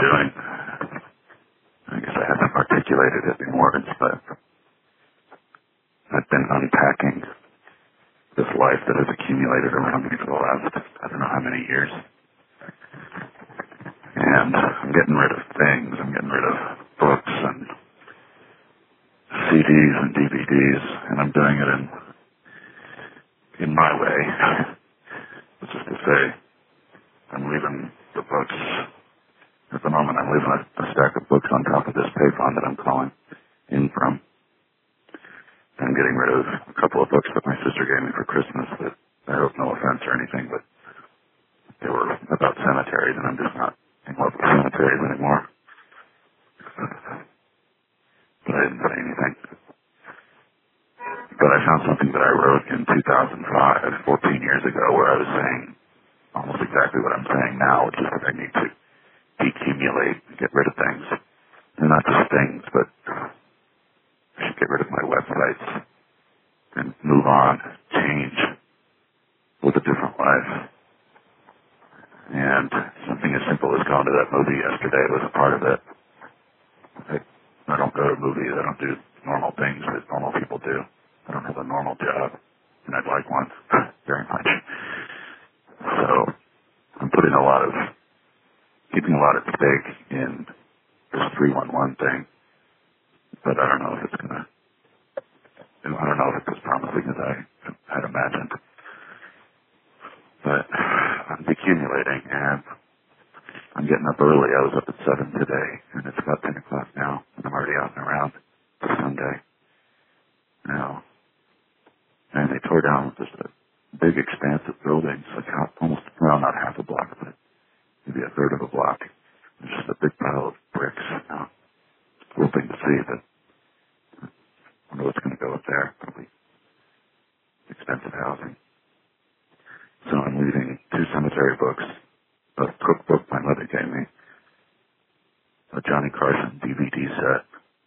doing. I guess I haven't articulated it in words, but I've been unpacking this life that has accumulated around me for the last, I don't know how many years. And I'm getting rid of things. I'm getting rid of books and CDs and DVDs, and I'm doing it in my way, which is to say, I'm leaving the books. At the moment, I'm leaving a stack of books on top of this payphone that I'm calling in from. I'm getting rid of a couple of books that my sister gave me for Christmas that, I hope no offense or anything, but they were about cemeteries, and I'm just not in love with cemeteries anymore. But I didn't say anything. But I found something that I wrote in 2005, 14 years ago, where I was saying almost exactly what I'm saying now, which is that I need to decumulate, get rid of things. And not just things, but I should get rid of my websites and move on, change, live a different life. And something as simple as going to that movie yesterday was a part of it. I don't go to movies. I don't do normal things that normal people do. I don't have a normal job, and I'd like one very much. So I'm keeping a lot at stake in this 311 thing, but I don't know if it's as promising as I had imagined. But I'm decumulating, and I'm getting up early. I was up at 7 today, and it's about 10 o'clock now, and I'm already out and around for Sunday now. And they tore down just a big expanse of buildings, like almost, well, not half a block, but maybe a third of a block. There's just a big pile of bricks now. It's a cool thing to see, but I wonder what's going to go up there. Probably expensive housing. So I'm leaving 2 cemetery books, a cookbook my mother gave me, a Johnny Carson DVD set,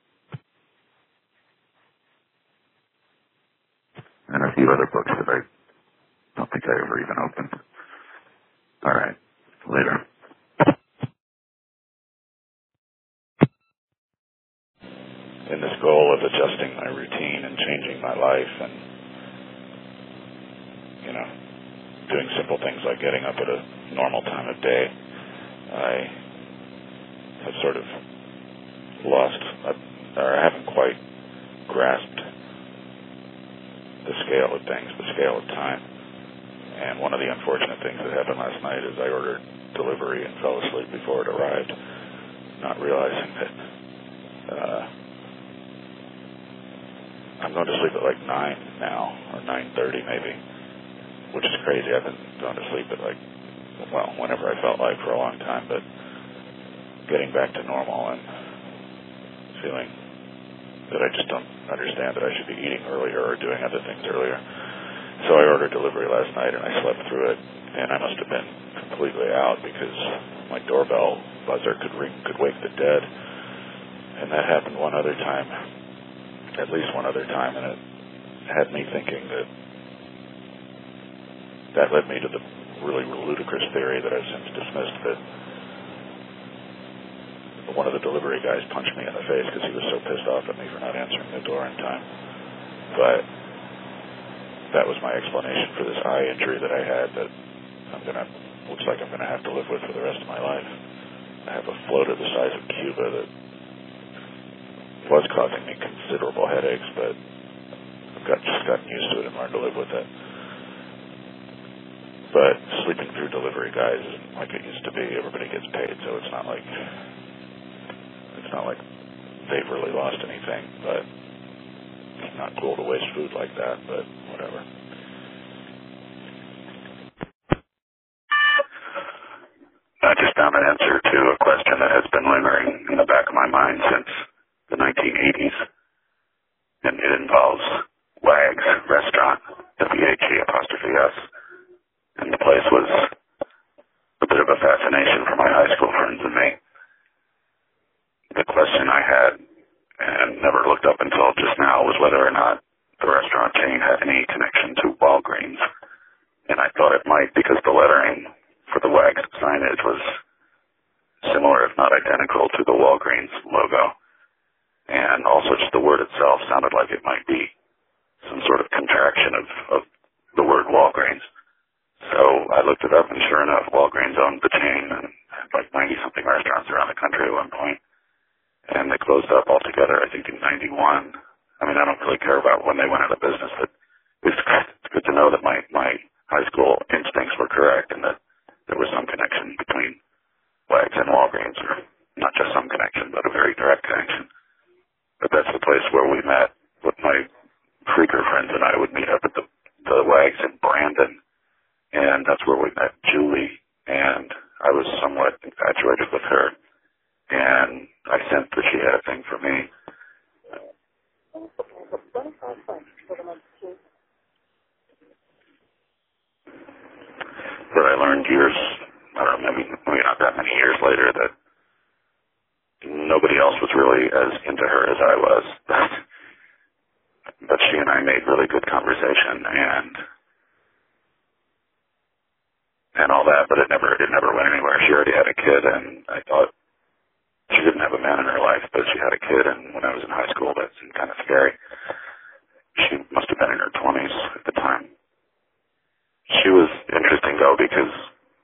and a few other books that I don't think I ever even opened. All right, later. In this goal of adjusting my routine and changing my life and, doing simple things like getting up at a normal time of day, I have sort of lost, or I haven't quite grasped the scale of things, the scale of time. And one of the unfortunate things that happened last night is I ordered delivery and fell asleep before it arrived, not realizing that I'm going to sleep at like 9 now, or 9:30 maybe, which is crazy. I've been going to sleep at whenever I felt like for a long time, but getting back to normal and feeling that I just don't understand that I should be eating earlier or doing other things earlier. So I ordered delivery last night, and I slept through it, and I must have been completely out because my doorbell buzzer could wake the dead, and that happened at least one other time, and it had me thinking that led me to the really ludicrous theory that I've since dismissed, that one of the delivery guys punched me in the face because he was so pissed off at me for not answering the door in time. But that was my explanation for this eye injury that I had that looks like I'm going to have to live with for the rest of my life. I have a floater the size of Cuba that was causing me considerable headaches, but I've just gotten used to it and learned to live with it. But sleeping through delivery guys isn't like it used to be. Everybody gets paid, so it's not like they've really lost anything. But it's not cool to waste food like that, but whatever. I just found an answer to a question that has been lingering in the back of my mind since the 1980s, and it involves Wags Restaurant, WAG''S. And the place was a bit of a fascination for my high school friends and me. The question I had, and never looked up until just now, was whether or not the restaurant chain had any connection to Walgreens. And I thought it might because the lettering for the Wags signage was similar, if not not identical to the Walgreens logo. And also just the word itself sounded like it might be some sort of contraction of the word Walgreens. So I looked it up, and sure enough, Walgreens owned the chain and had like 90-something restaurants around the country at one point. And they closed up altogether, I think, in 91. I mean, I don't really care about when they went out of business, but it's good to know that my high school instincts were correct and that there was some connection between Wags and Walgreens, or not just some connection, but a very direct connection. But that's the place where we met. With my freaker friends and I would meet up at the Wags in Brandon, and that's where we met Julie, and I was somewhat infatuated with her, and I sensed that she had a thing for me. But I learned years, I don't know, maybe not that many years later, that nobody else was really as into her as I was. But she and I made really good conversation and all that, but it never went anywhere. She already had a kid, and I thought she didn't have a man in her life, but she had a kid, and when I was in high school, that seemed kind of scary. She must have been in her 20s at the time. She was interesting, though, because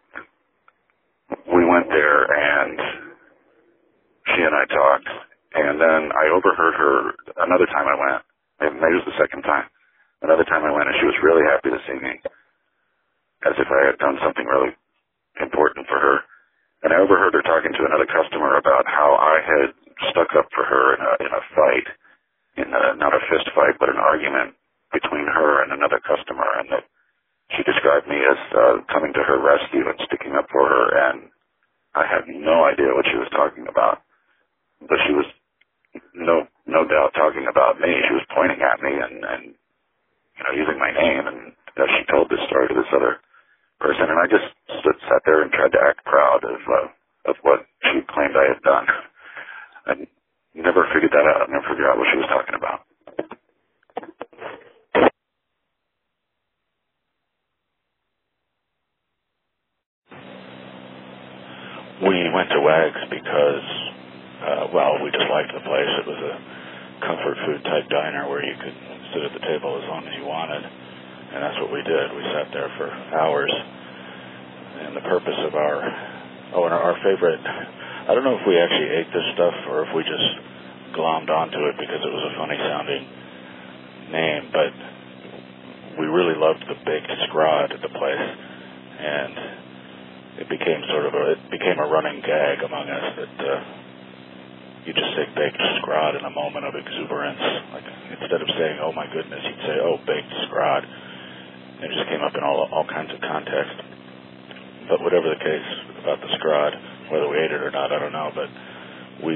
we went there, and she and I talked, and then I overheard her another time I went, and maybe it was the second time. Another time I went, and she was really happy to see me, as if I had done something really important for her. And I overheard her talking to another customer about how I had stuck up for her in a fight, not a fist fight, but an argument between her and another customer, and that she described me as coming to her rescue and sticking up for her, and I had no idea what she was talking about. But she was no doubt talking about me. She was pointing at me and using my name, and she told this story to this other person, and I just sat there and tried to act proud of what she claimed I had done. I never figured that out. I never figured out what she was talking about. We went to Wags because, we just liked the place. It was a comfort food type diner where you could sit at the table as long as you wanted, and that's what we did. We sat there for hours, and the purpose of our favorite, I don't know if we actually ate this stuff or if we just glommed onto it because it was a funny sounding name, but we really loved the baked scrod at the place, and it became a running gag among us that you just say baked scrod in a moment of exuberance. Like, instead of saying, oh my goodness, you'd say, oh, baked scrod. It just came up in all kinds of context. But whatever the case about the scrod, whether we ate it or not, I don't know, but we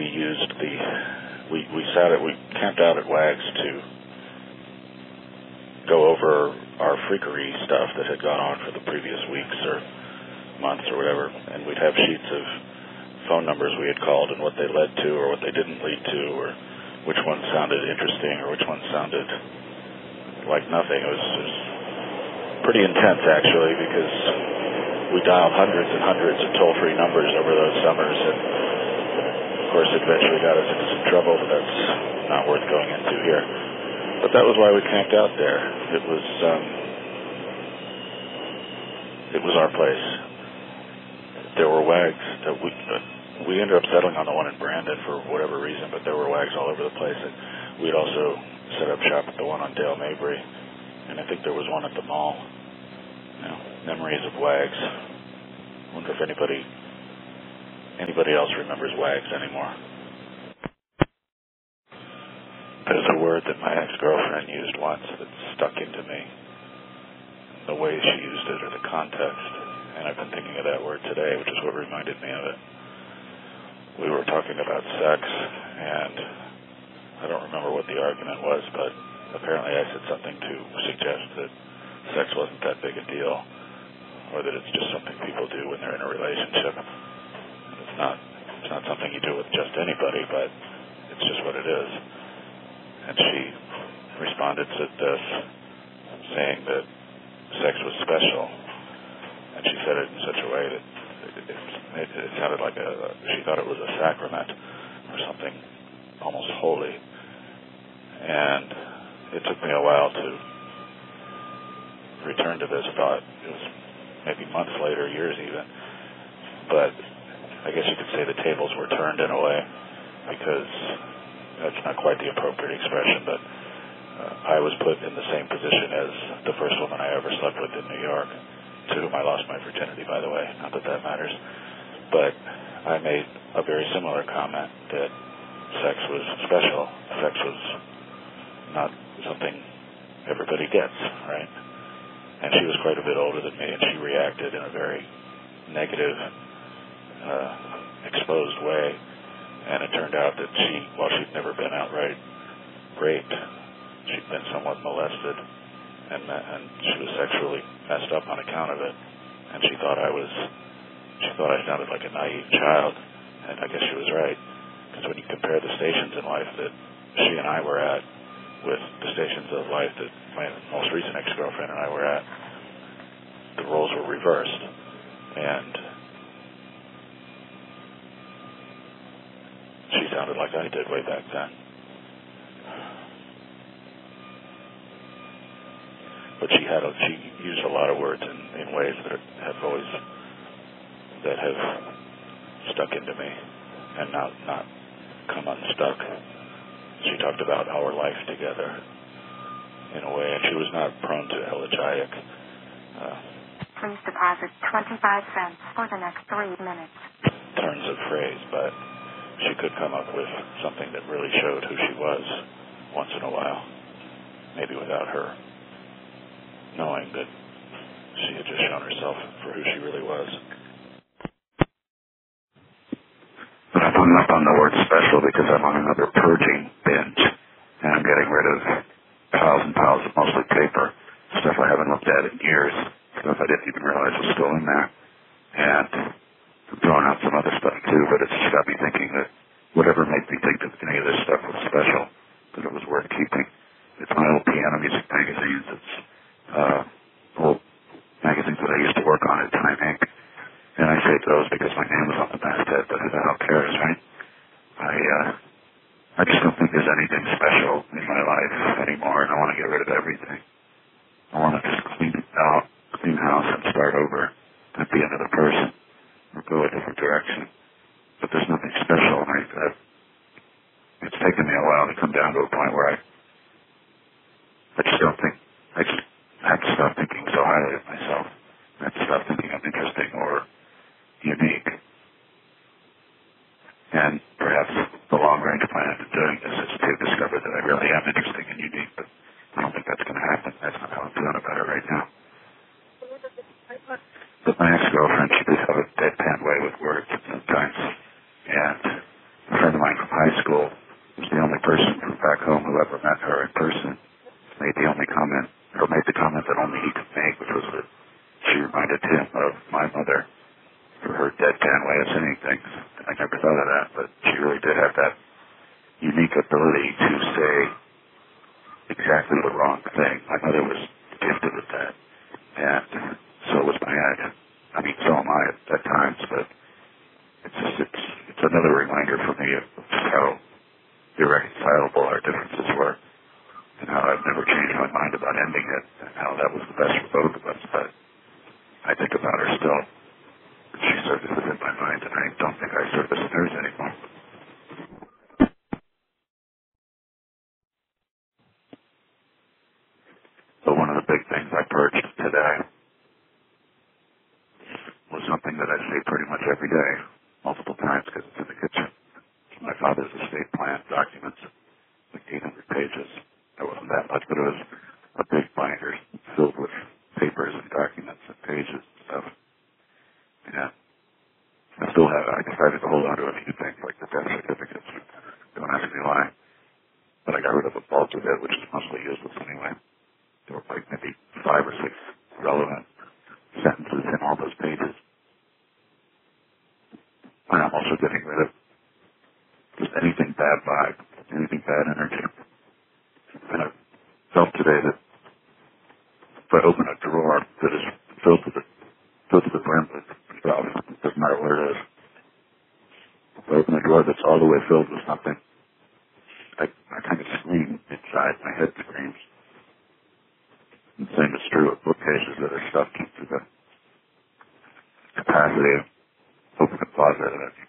camped out at Wags to go over our freakery stuff that had gone on for the previous weeks or months or whatever, and we'd have sheets of phone numbers we had called and what they led to or what they didn't lead to, or which one sounded interesting or which one sounded like nothing. It was pretty intense, actually, because we dialed hundreds and hundreds of toll-free numbers over those summers, and of course it eventually got us into some trouble, but that's not worth going into here. But that was why we camped out there. It was our place. There were Wags that we ended up settling on the one in Brandon for whatever reason, but there were Wags all over the place. And we'd also set up shop at the one on Dale Mabry, and I think there was one at the mall. Memories of Wags. I wonder if anybody else remembers Wags anymore. There's a word that my ex-girlfriend used once that stuck into me. The way she used it or the context. And I've been thinking of that word today, which is what reminded me of it. We were talking about sex, and I don't remember what the argument was, but apparently I said something to suggest that sex wasn't that big a deal, or that it's just something people do when they're in a relationship. And it's not something you do with just anybody, but it's just what it is. And she responded to this, saying that sex was special. And she said it in such a way that It sounded like she thought it was a sacrament or something almost holy. And it took me a while to return to this thought. It was maybe months later, years even. But I guess you could say the tables were turned in a way, because that's not quite the appropriate expression, but I was put in the same position as the first woman I ever slept with in New York, to whom I lost my virginity, by the way. Not that that matters. But I made a very similar comment that sex was special. Sex was not something everybody gets, right? And she was quite a bit older than me, and she reacted in a very negative, exposed way. And it turned out that while she'd never been outright raped, she'd been somewhat molested, and she was sexually messed up on account of it. And she thought I sounded like a naive child, and I guess she was right. Because when you compare the stations in life that she and I were at with the stations of life that my most recent ex-girlfriend and I were at, the roles were reversed. And she sounded like I did way back then. But she used a lot of words in ways that have stuck into me and not come unstuck. She talked about our life together in a way, and she was not prone to elegiac. Please deposit 25 cents for the next 3 minutes. Turns of phrase, but she could come up with something that really showed who she was once in a while, maybe without her knowing that she had just shown herself for who she really was. But I'm hung up on the word special because I'm on another purging binge, and I'm getting rid of piles and piles of mostly paper, stuff I haven't looked at in years, stuff I didn't even realize was still in there. And I'm throwing out some other stuff too, but it's just got me thinking that whatever made me think that any of this stuff was special, that it was worth keeping. It's my old piano music magazines. It's old magazines that I used to work on at Time Inc. And I saved those because my name was on the masthead, but who the hell cares, right? I just don't think there's anything special in my life anymore, and I want to get rid of everything. I want to just clean house and start over and be another person or go a different direction. But there's nothing special, and it's taken me a while to come down to a point where I just don't think, I just have to stop thinking so highly of myself. I have to stop thinking I'm interesting or unique. And perhaps the long-range plan of doing this is to discover that I really am interesting and unique, but I don't think that's going to happen. That's not how I'm feeling about it right now. But my ex-girlfriend, she did have a deadpan way with words sometimes. And a friend of mine from high school was the only person from back home who ever met her in person. Made the comment that only he could make, which was that she reminded him of my mother for her deadpan way of saying things. I never thought of that, but she really did have that unique ability to say exactly the wrong thing. My mother was gifted with that, and so was my aunt. I mean, so am I at times, but it's another reminder for me of how irreconcilable our differences were, and how I've never changed my mind about ending it, and how that was the best for both of us. But I think about her still. She surfaces in my mind, and I don't think I surface in hers anymore. But one of the big things I purged today was something that I say pretty much every day, multiple times, because it's in the kitchen. My father's estate plan documents, like 800 pages. It wasn't that much, but it was a big binder filled with papers and documents and pages and stuff. Yeah. I still have it. I decided to hold on to a few things, like the death certificates. Don't ask me why. But I got rid of a bulk of it, which is mostly useless anyway. There were like maybe 5 or 6 relevant sentences in all those pages. And I'm also getting rid of just anything bad vibe, anything bad energy. And I felt today that if I open a drawer that is filled to the brim with stuff, it doesn't matter where it is, I open a drawer that's all the way filled with something. I kind of scream inside. My head screams. The same is true of bookcases that are stuffed into the capacity of open a closet and it's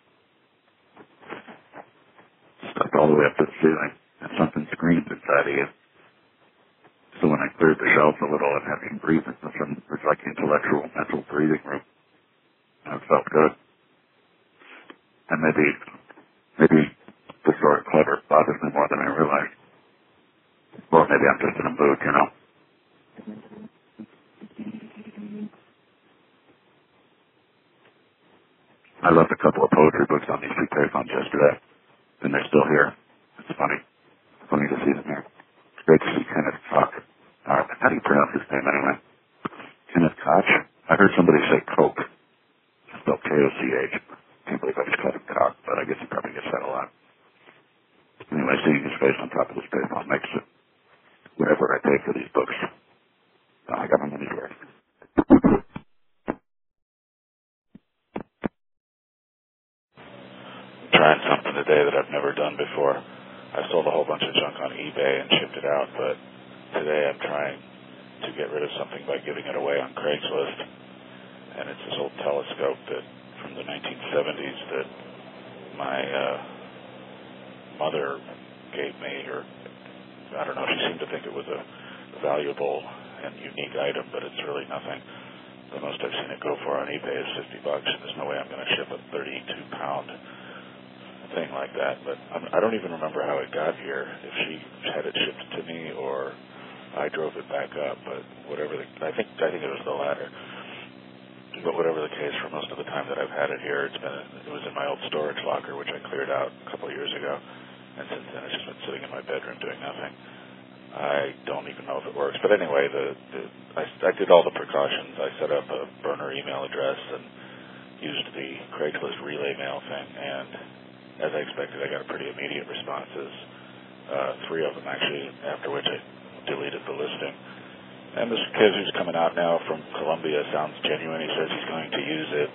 stuffed all the way up to the ceiling. And something screams inside of you. So when I cleared the shelf a little and had me breathe, it was like intellectual, mental breathing room. And it felt good. And maybe the sort of clever bothers me more than I realized. Or maybe I'm just in a mood, you know. I left a couple of poetry books on these two payphones yesterday, and they're still here. It's funny. Funny to see them here. It's great to see Kenneth Koch. How do you pronounce his name anyway? Kenneth Koch? I heard somebody say Coke. It's spelled K-O-C-H. Can't believe I just called him Koch, but I guess he probably gets that a lot. Anyway, seeing his face on top of this payphone makes it whatever I pay for these books. I got my money's worth. Trying something today that I've never done before. I sold a whole bunch of junk on eBay and shipped it out, but today I'm trying to get rid of something by giving it away on Craigslist. And it's this old telescope that from the 1970s that my mother gave me, or I don't know, she seemed to think it was a valuable and unique item, but it's really nothing. The most I've seen it go for on eBay is $50. There's no way I'm going to ship a 32-pound thing like that. But I don't even remember how it got here, if she had it shipped to me or I drove it back up. But whatever, I think it was the latter. But whatever the case, for most of the time that I've had it here, it was in my old storage locker, which I cleared out a couple of years ago. And since then, it's just been sitting in my bedroom doing nothing. I don't even know if it works. But anyway, I did all the precautions. I set up a burner email address and used the Craigslist relay mail thing. And as I expected, I got pretty immediate responses. 3 of them, actually, after which I deleted the listing. And this kid who's coming out now from Columbia sounds genuine. He says he's going to use it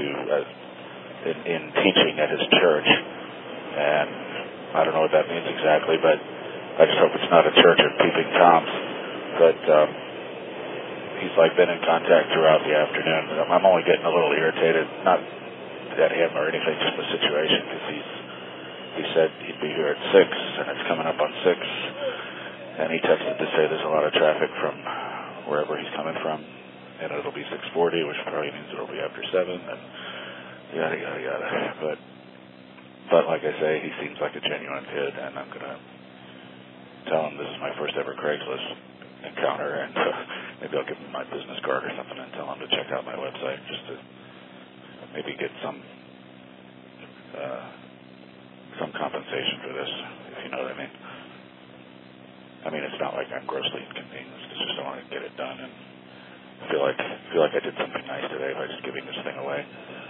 in teaching at his church. And I don't know what that means exactly, but I just hope it's not a church of peeping Toms. But he's been in contact throughout the afternoon. I'm only getting a little irritated, not at him or anything, just the situation, because he said he'd be here at 6, and it's coming up on 6. And he texted to say there's a lot of traffic from wherever he's coming from, and it'll be 6:40, which probably means it'll be after 7, and yada, yada, yada. But like I say, he seems like a genuine kid, and I'm going to tell him this is my first ever Craigslist encounter, and maybe I'll give him my business card or something and tell him to check out my website just to maybe get some compensation for this, if you know what I mean. I mean, it's not like I'm grossly inconvenienced. It's just I want to get it done, and I feel like I did something nice today by just giving this thing away.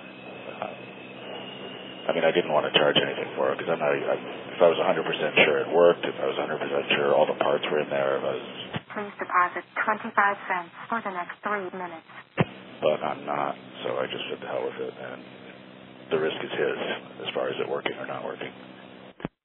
I mean, I didn't want to charge anything for it because if I was 100% sure it worked, if I was 100% sure all the parts were in there, Please deposit 25 cents for the next 3 minutes. But I'm not, so I just said to hell with it, and the risk is his as far as it working or not working.